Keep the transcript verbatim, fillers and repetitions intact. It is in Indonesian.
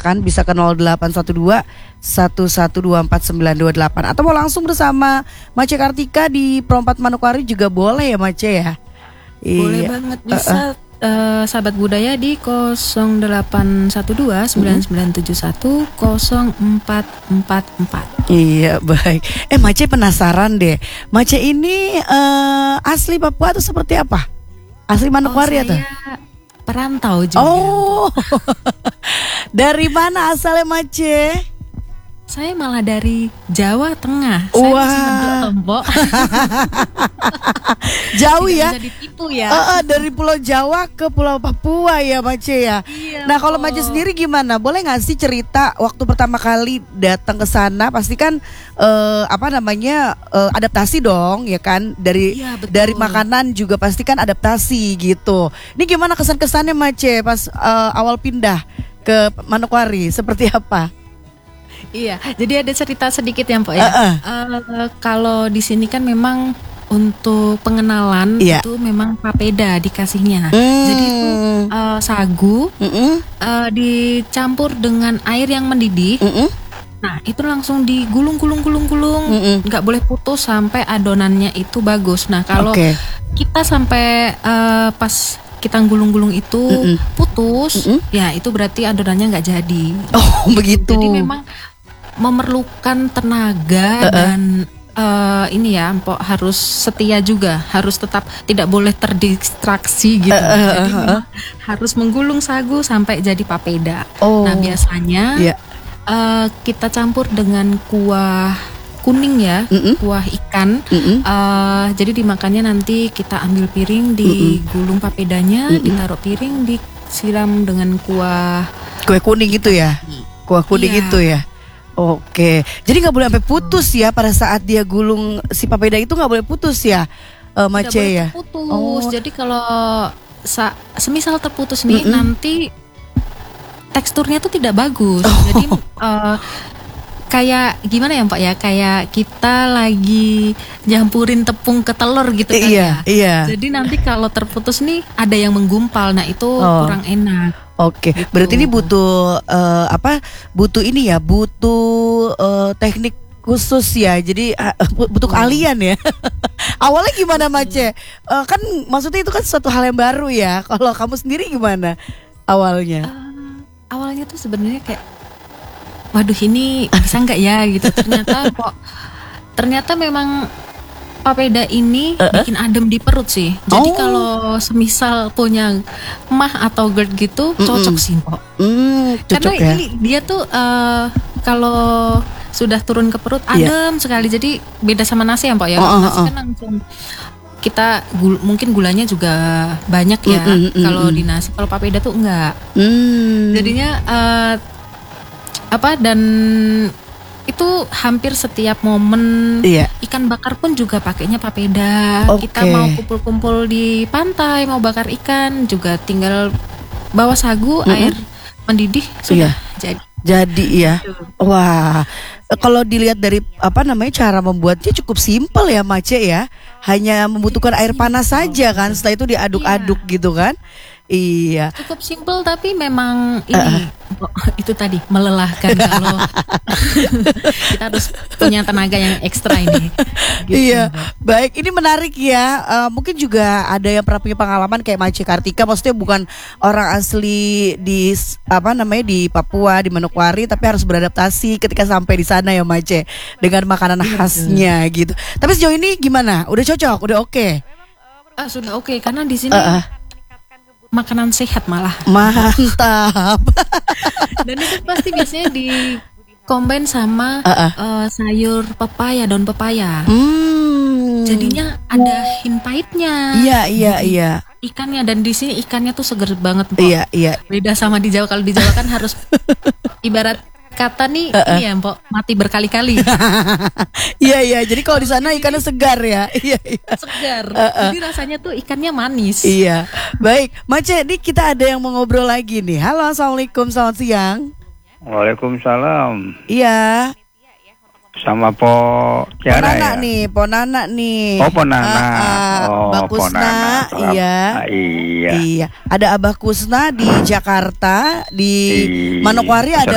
silakan bisa ke nol delapan satu dua satu satu dua empat sembilan dua delapan atau mau langsung bersama Mace Kartika di Perompak Manokwari juga boleh ya Mace ya. Boleh Iya. banget, bisa uh, uh. Uh, sahabat budaya di nol delapan satu dua sembilan sembilan tujuh satu nol empat empat empat. Iya, baik. Eh Mace penasaran deh, Mace ini uh, asli Papua atau seperti apa? Asli Manokwari oh, atau? Perantau juga. Oh, dari mana asalnya Mace? Saya malah dari Jawa Tengah. Wah. Saya masih jauh ya. Bisa ditipu ya. Uh, uh, dari Pulau Jawa ke Pulau Papua ya Mace ya. Iya, nah kalau Mace sendiri gimana? Boleh nggak sih cerita waktu pertama kali datang ke sana? Pasti kan uh, apa namanya uh, adaptasi dong ya kan dari iya, dari makanan juga pasti kan adaptasi gitu. Ini gimana kesan-kesannya Mace pas uh, awal pindah ke Manokwari? Seperti apa? Iya, jadi ada cerita sedikit ya, Mpok ya. Uh-uh. Uh, kalau di sini kan memang untuk pengenalan yeah. itu memang papeda dikasihnya. Mm. Jadi itu uh, sagu Mm-mm. uh, dicampur dengan air yang mendidih. Mm-mm. Nah, itu langsung digulung-gulung-gulung-gulung, nggak boleh putus sampai adonannya itu bagus. Nah, kalau okay. kita sampai uh, pas kita gulung-gulung itu Mm-mm. putus, Mm-mm. ya itu berarti adonannya nggak jadi. Oh, begitu. Jadi memang memerlukan tenaga uh-uh. dan uh, ini ya, Mpok harus setia juga, harus tetap tidak boleh terdistraksi gitu. Uh, uh, uh, jadi memang harus menggulung sagu sampai jadi papeda. Oh. Nah biasanya yeah. uh, kita campur dengan kuah kuning ya, Mm-mm. kuah ikan. Uh, jadi dimakannya nanti kita ambil piring, digulung papedanya, Mm-mm. ditaruh piring, disiram dengan kuah kue kuning gitu ya, kuah kuning yeah. itu ya. Oke, jadi nggak boleh sampai putus ya pada saat dia gulung si papeda itu nggak boleh putus ya, uh, Mace ya. Putus. Oh. Jadi kalau sa- semisal terputus nih, Mm-mm. nanti teksturnya tuh tidak bagus. Oh. Jadi uh, kayak gimana ya Pak ya, kayak kita lagi nyampurin tepung ke telur gitu kan iya, ya. Iya. Jadi nanti kalau terputus nih ada yang menggumpal, nah itu oh. kurang enak. Oke, gitu. Berarti ini butuh uh, apa? Butuh ini ya, butuh uh, teknik khusus ya. Jadi uh, butuh keahlian ya. Awalnya gimana Mace? Uh, kan maksudnya itu kan suatu hal yang baru ya. Kalau kamu sendiri gimana awalnya? Uh, awalnya tuh sebenarnya kayak, waduh ini bisa nggak ya gitu. Ternyata kok, ternyata memang papeda ini uh-uh. bikin adem di perut sih. Jadi oh. kalau semisal punya mah atau GERD gitu, Mm-mm. cocok sih Mpok. Mm, Karena ya? ini dia tuh uh, kalau sudah turun ke perut adem yeah. sekali. Jadi beda sama nasi ya Mpok ya. Oh, nasi oh, oh. kan langsung kita gul- mungkin gulanya juga banyak ya. Mm-mm, kalau mm-mm. di nasi, kalau papeda tuh enggak. Mm. Jadinya uh, apa dan itu hampir setiap momen iya. ikan bakar pun juga pakainya papeda. Okay. Kita mau kumpul-kumpul di pantai, mau bakar ikan juga tinggal bawa sagu, mm-hmm. air mendidih sudah iya. jadi. Jadi ya. Wah, kalau dilihat dari apa namanya cara membuatnya cukup simpel ya Mace ya. Hanya membutuhkan air panas saja kan. Setelah itu diaduk-aduk iya. gitu kan. Iya. Cukup simpel tapi memang ini uh. itu tadi melelahkan kalau kita harus punya tenaga yang ekstra ini. Gitu. Iya. Baik, ini menarik ya. Uh, mungkin juga ada yang pernah punya pengalaman kayak Mace Kartika, maksudnya bukan orang asli di apa namanya di Papua, di Manokwari, tapi harus beradaptasi ketika sampai di sana ya Mace dengan makanan khasnya gitu. Tapi sejauh ini gimana? Udah cocok? Udah oke? Okay? Ah, sudah oke okay, karena di sini uh, uh. makanan sehat malah. Mantap. Dan itu pasti biasanya di combine sama uh-uh. uh, sayur pepaya, daun pepaya. Hmm. Jadinya ada hint pahitnya. Iya, iya, iya. Ikannya, dan di sini ikannya tuh seger banget, Mpok. Iya, iya. Beda sama di Jawa. Kalau di Jawa kan harus ibarat kata nih uh-uh. ini ya Mpok, mati berkali-kali. Iya iya, jadi kalau di sana ikannya segar ya. Iya iya. Segar. Uh-uh. Jadi rasanya tuh ikannya manis. Iya. Baik, Mace, ini kita ada yang mau ngobrol lagi nih. Halo, assalamualaikum, selamat siang. Waalaikumsalam. Iya. Sama Po Tiara Ponana ya? nih, Ponana nih. Oh Ponana. Uh, uh, oh Mbak Kusna, iya. Ah, iya. Iya. Ada Abah Kusna di Jakarta, di I, Manokwari ada